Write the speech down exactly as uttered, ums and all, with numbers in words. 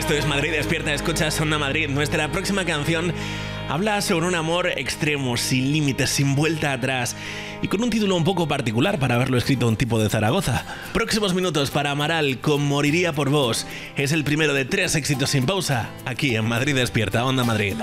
Esto es Madrid Despierta, escuchas Onda Madrid. Nuestra próxima canción habla sobre un amor extremo, sin límites, sin vuelta atrás y con un título un poco particular para haberlo escrito un tipo de Zaragoza. Próximos minutos para Amaral con Moriría por vos. Es el primero de tres éxitos sin pausa aquí en Madrid Despierta, Onda Madrid.